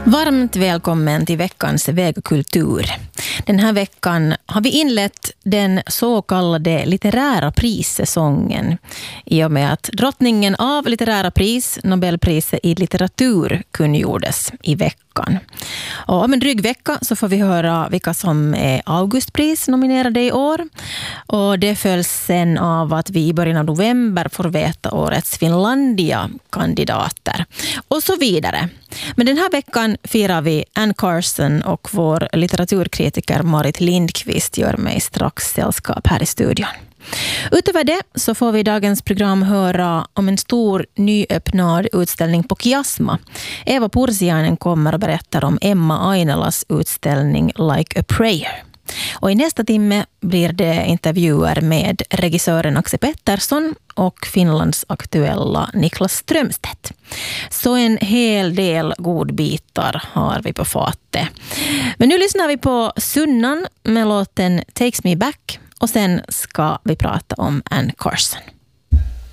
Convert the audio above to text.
Varmt välkommen till veckans Väg och kultur. Den här veckan har vi inlett den så kallade litterära prissäsongen i och med att drottningen av litterära pris, Nobelpriset i litteratur, kungjordes i veckan. Och om en dryg vecka så får vi höra vilka som är Augustpris nominerade i år. Och det följs sen av att vi i början av november får veta årets Finlandia-kandidater. Och så vidare. Men den här veckan firar vi Anne Carson och vår litteraturkritiker Marit Lindqvist gör mig strax sällskap här i studion. Utöver det så får vi i dagens program höra om en stor nyöppnad utställning på Kiasma. Eva Pursiainen kommer och berättar om Emma Ainelas utställning Like a Prayer. Och i nästa timme blir det intervjuer med regissören Axel Pettersson och Finlands aktuella Niklas Strömstedt. Så en hel del godbitar har vi på fatet. Men nu lyssnar vi på Sunnan med låten Takes Me Back och sen ska vi prata om Anne Carson.